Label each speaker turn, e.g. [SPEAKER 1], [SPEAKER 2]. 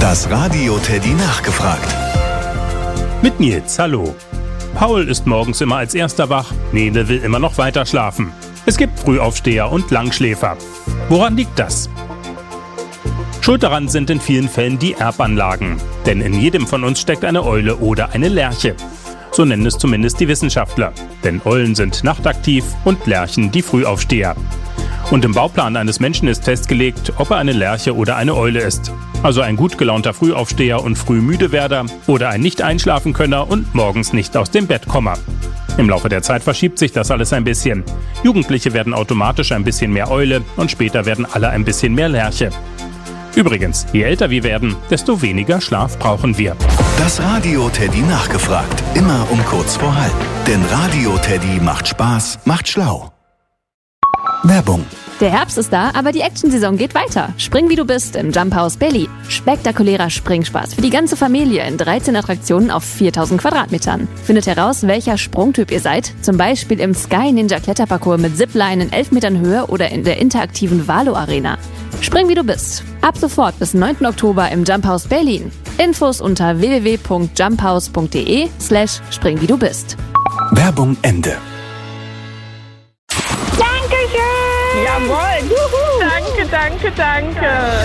[SPEAKER 1] Das Radio Teddy nachgefragt.
[SPEAKER 2] Mit Nils, hallo. Paul ist morgens immer als erster wach, Nele will immer noch weiter schlafen. Es gibt Frühaufsteher und Langschläfer. Woran liegt das? Schuld daran sind in vielen Fällen die Erbanlagen. Denn in jedem von uns steckt eine Eule oder eine Lerche. So nennen es zumindest die Wissenschaftler. Denn Eulen sind nachtaktiv und Lerchen die Frühaufsteher. Und im Bauplan eines Menschen ist festgelegt, ob er eine Lerche oder eine Eule ist. Also ein gut gelaunter Frühaufsteher und Frühmüdewerder oder ein Nicht-Einschlafen-Könner und morgens nicht aus dem Bett Kommer. Im Laufe der Zeit verschiebt sich das alles ein bisschen. Jugendliche werden automatisch ein bisschen mehr Eule und später werden alle ein bisschen mehr Lerche. Übrigens, je älter wir werden, desto weniger Schlaf brauchen wir.
[SPEAKER 1] Das Radio Teddy nachgefragt. Immer um kurz vor halb. Denn Radio Teddy macht Spaß, macht schlau. Werbung.
[SPEAKER 3] Der Herbst ist da, aber die Actionsaison geht weiter. Spring wie du bist im Jump House Berlin. Spektakulärer Springspaß für die ganze Familie in 13 Attraktionen auf 4000 Quadratmetern. Findet heraus, welcher Sprungtyp ihr seid, zum Beispiel im Sky Ninja Kletterparcours mit Zipline in 11 Metern Höhe oder in der interaktiven Valo Arena. Spring wie du bist. Ab sofort bis 9. Oktober im Jump House Berlin. Infos unter www.jumphouse.de/spring wie du bist.
[SPEAKER 1] Werbung Ende.
[SPEAKER 4] Dankeschön!
[SPEAKER 5] Jawohl! Juhu.
[SPEAKER 4] Danke.